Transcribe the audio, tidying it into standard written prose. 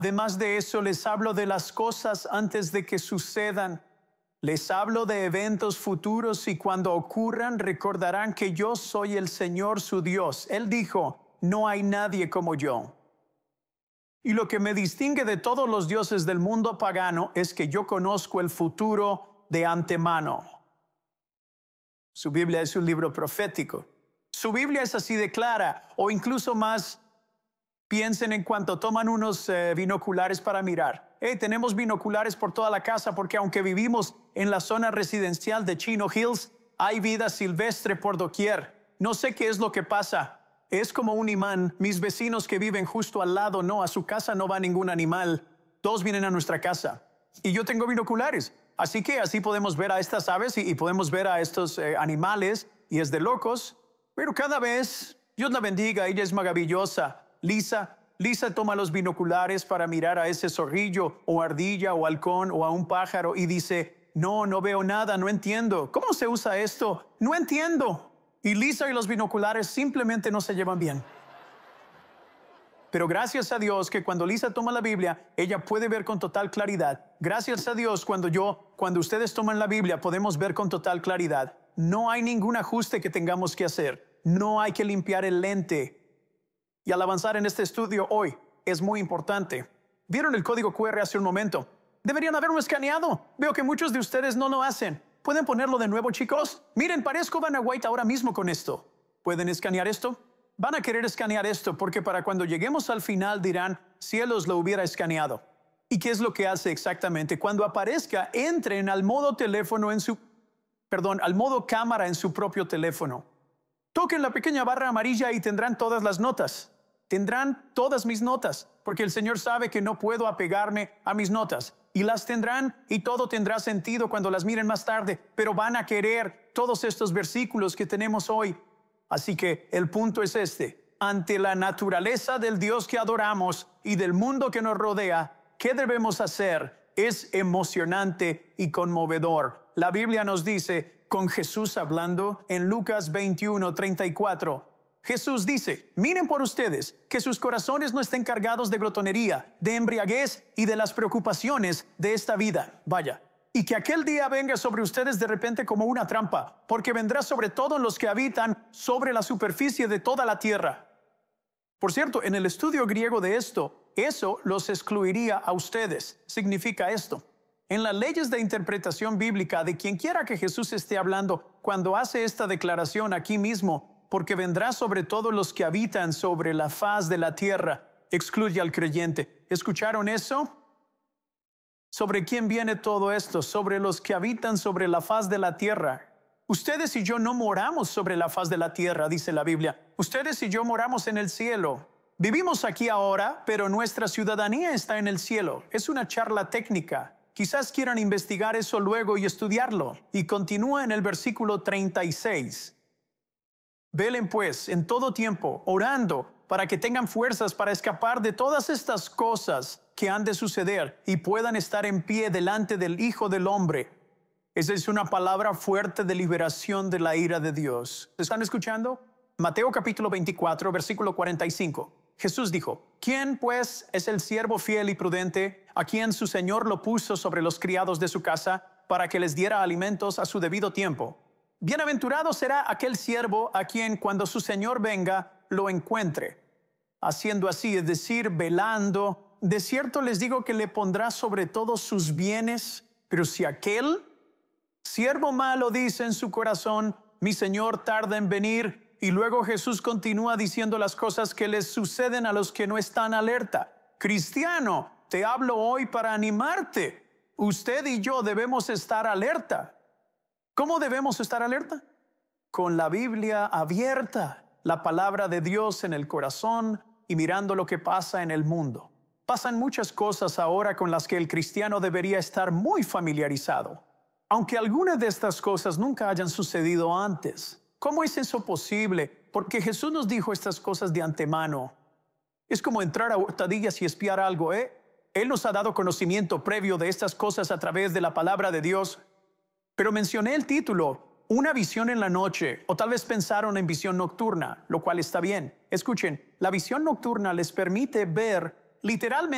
Además de eso, les hablo de las cosas antes de que sucedan. Les hablo de eventos futuros y cuando ocurran recordarán que yo soy el Señor su Dios. Él dijo, no hay nadie como yo. Y lo que me distingue de todos los dioses del mundo pagano es que yo conozco el futuro de antemano. Su Biblia es un libro profético. Su Biblia es así de clara, o incluso más. Piensen en cuanto toman unos binoculares para mirar. Tenemos binoculares por toda la casa porque aunque vivimos en la zona residencial de Chino Hills, hay vida silvestre por doquier. No sé qué es lo que pasa. Es como un imán. Mis vecinos que viven justo al lado, no, a su casa no va ningún animal. Todos vienen a nuestra casa. Y yo tengo binoculares. Así que así podemos ver a estas aves y podemos ver a estos animales. Y es de locos. Pero cada vez, Dios la bendiga, ella es maravillosa. Lisa toma los binoculares para mirar a ese zorrillo o ardilla o halcón o a un pájaro y dice, no veo nada, no entiendo. ¿Cómo se usa esto? No entiendo. Y Lisa y los binoculares simplemente no se llevan bien. Pero gracias a Dios que cuando Lisa toma la Biblia, ella puede ver con total claridad. Gracias a Dios cuando ustedes toman la Biblia, podemos ver con total claridad. No hay ningún ajuste que tengamos que hacer. No hay que limpiar el lente. Y al avanzar en este estudio hoy, es muy importante. ¿Vieron el código QR hace un momento? Deberían haberlo escaneado. Veo que muchos de ustedes no lo hacen. ¿Pueden ponerlo de nuevo, chicos? Miren, parezco Vanna White ahora mismo con esto. ¿Pueden escanear esto? Van a querer escanear esto porque para cuando lleguemos al final dirán, cielos, lo hubiera escaneado. ¿Y qué es lo que hace exactamente? Cuando aparezca, entren al modo al modo cámara en su propio teléfono. Toquen la pequeña barra amarilla y tendrán todas las notas. Tendrán todas mis notas, porque el Señor sabe que no puedo apegarme a mis notas. Y las tendrán y todo tendrá sentido cuando las miren más tarde, pero van a querer todos estos versículos que tenemos hoy. Así que el punto es este. Ante la naturaleza del Dios que adoramos y del mundo que nos rodea, ¿qué debemos hacer? Es emocionante y conmovedor. La Biblia nos dice, con Jesús hablando en Lucas 21:34, Jesús dice, miren por ustedes que sus corazones no estén cargados de glotonería, de embriaguez y de las preocupaciones de esta vida. Vaya, y que aquel día venga sobre ustedes de repente como una trampa, porque vendrá sobre todos los que habitan sobre la superficie de toda la tierra. Por cierto, en el estudio griego de esto, eso los excluiría a ustedes. Significa esto. En las leyes de interpretación bíblica de quien quiera que Jesús esté hablando, cuando hace esta declaración aquí mismo, porque vendrá sobre todos los que habitan sobre la faz de la tierra, excluye al creyente. ¿Escucharon eso? ¿Sobre quién viene todo esto? Sobre los que habitan sobre la faz de la tierra. Ustedes y yo no moramos sobre la faz de la tierra, dice la Biblia. Ustedes y yo moramos en el cielo. Vivimos aquí ahora, pero nuestra ciudadanía está en el cielo. Es una charla técnica. Quizás quieran investigar eso luego y estudiarlo. Y continúa en el versículo 36. Velen pues en todo tiempo, orando, para que tengan fuerzas para escapar de todas estas cosas que han de suceder y puedan estar en pie delante del Hijo del Hombre. Esa es una palabra fuerte de liberación de la ira de Dios. ¿Están escuchando? Mateo capítulo 24, versículo 45. Jesús dijo, ¿quién pues es el siervo fiel y prudente a quien su Señor lo puso sobre los criados de su casa para que les diera alimentos a su debido tiempo? Bienaventurado será aquel siervo a quien cuando su Señor venga lo encuentre. Haciendo así, es decir, velando, de cierto les digo que le pondrá sobre todos sus bienes. Pero si aquel siervo malo dice en su corazón, mi Señor tarda en venir, y luego Jesús continúa diciendo las cosas que les suceden a los que no están alerta. Cristiano, te hablo hoy para animarte. Usted y yo debemos estar alerta. ¿Cómo debemos estar alerta? Con la Biblia abierta, la palabra de Dios en el corazón y mirando lo que pasa en el mundo. Pasan muchas cosas ahora con las que el cristiano debería estar muy familiarizado, aunque algunas de estas cosas nunca hayan sucedido antes. ¿Cómo es eso posible? Porque Jesús nos dijo estas cosas de antemano. Es como entrar a hurtadillas y espiar algo, ¿eh? Él nos ha dado conocimiento previo de estas cosas a través de la palabra de Dios. Pero mencioné el título, una visión en la noche, o tal vez pensaron en visión nocturna, lo cual está bien. Escuchen, la visión nocturna les permite ver literalmente